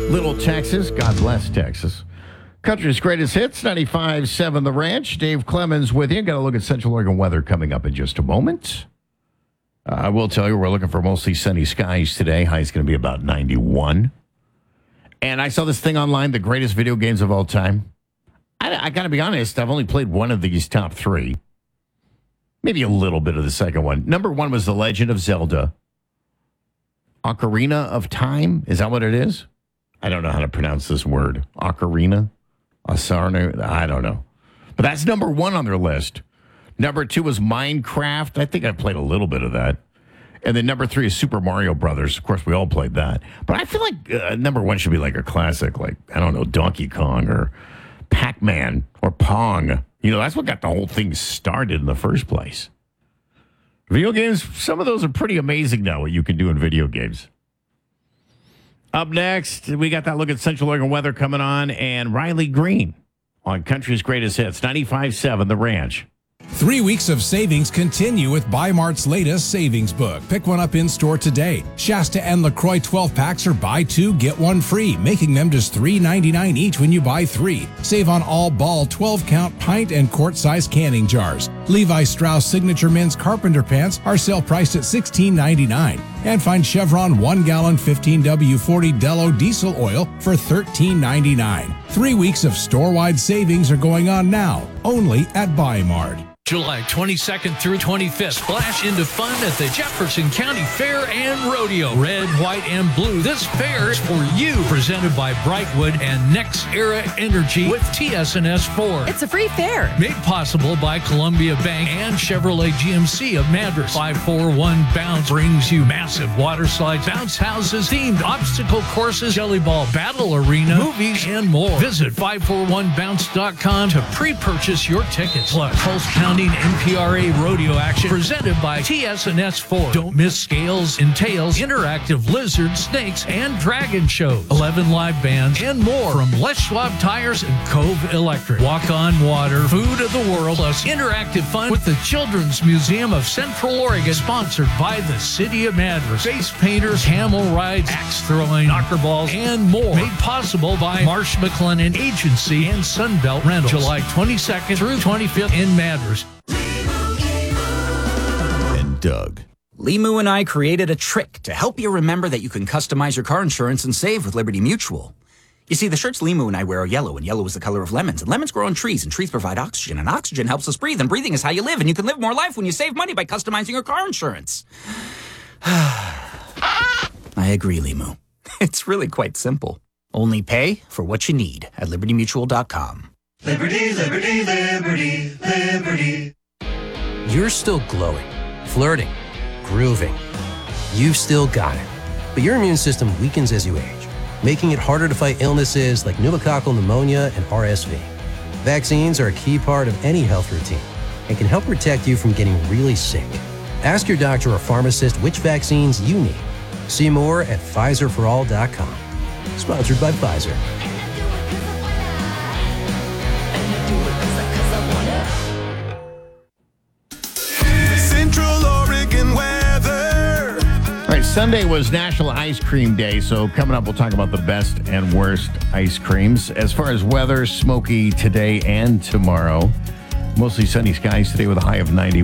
Little Texas. God bless Texas. Country's greatest hits, 95.7 The Ranch. Dave Clemens with you. Got a look at Central Oregon weather coming up in just a moment. I will tell you, we're looking for mostly sunny skies today. High's going to be about 91. And I saw this thing online, the greatest video games of all time. I got to be honest, I've only played one of these top three. Maybe a little bit of the second one. Number one was The Legend of Zelda. Ocarina of Time. Is that what it is? I don't know how to pronounce this word. Ocarina? Asarna? I don't know. But that's number one on their list. Number two was Minecraft. I think I played a little bit of that. And then number three is Super Mario Brothers. Of course, we all played that. But I feel like number one should be like a classic, like, I don't know, Donkey Kong or Pac-Man or Pong. You know, that's what got the whole thing started in the first place. Video games, some of those are pretty amazing now, what you can do in video games. Up next, we got that look at Central Oregon weather coming on, and Riley Green on Country's Greatest Hits, 95.7 The Ranch. 3 weeks of savings continue with Bi-Mart's latest savings book. Pick one up in store today. Shasta and LaCroix 12-packs are buy two, get one free, making them just $3.99 each when you buy three. Save on all Ball 12-count pint and quart-size canning jars. Levi Strauss Signature Men's Carpenter Pants are sale priced at $16.99. And find Chevron 1-gallon 15W40 Dello diesel oil for $13.99. 3 weeks of store-wide savings are going on now, only at Bi-Mart. July 22nd through 25th, splash into fun at the Jefferson County Fair and Rodeo. Red, white, and blue. This fair is for you, presented by Brightwood and Next Era Energy with TS&S Ford. It's a free fair. Made possible by Columbia Bank and Chevrolet GMC of Madras. 541 Bounce brings you massive water slides, bounce houses, themed obstacle courses, jelly ball battle arena, movies, and more. Visit 541bounce.com to pre-purchase your tickets. Plus, Pulse County NPRA rodeo action presented by TS&S Ford. Don't miss Scales and Tails, interactive lizard, snakes, and dragon shows. 11 live bands and more from Les Schwab Tires and Cove Electric. Walk on water, food of the world, plus interactive fun with the Children's Museum of Central Oregon, sponsored by the City of Madras. Face painters, camel rides, axe throwing, knockerballs, and more. Made possible by Marsh McLennan Agency and Sunbelt Rentals. July 22nd through 25th in Madras. And Doug. Limu and I created a trick to help you remember that you can customize your car insurance and save with Liberty Mutual. You see, the shirts Limu and I wear are yellow, and yellow is the color of lemons, and lemons grow on trees, and trees provide oxygen, and oxygen helps us breathe, and breathing is how you live, and you can live more life when you save money by customizing your car insurance. I agree, Limu. It's really quite simple. Only pay for what you need at libertymutual.com. Liberty, liberty, liberty, liberty. You're still glowing, flirting, grooving. You've still got it. But your immune system weakens as you age, making it harder to fight illnesses like pneumococcal pneumonia and RSV. Vaccines are a key part of any health routine and can help protect you from getting really sick. Ask your doctor or pharmacist which vaccines you need. See more at PfizerForAll.com. Sponsored by Pfizer. Central Oregon weather. All right, Sunday was National Ice Cream Day, so coming up, we'll talk about the best and worst ice creams. As far as weather, smoky today and tomorrow. Mostly sunny skies today with a high of 90.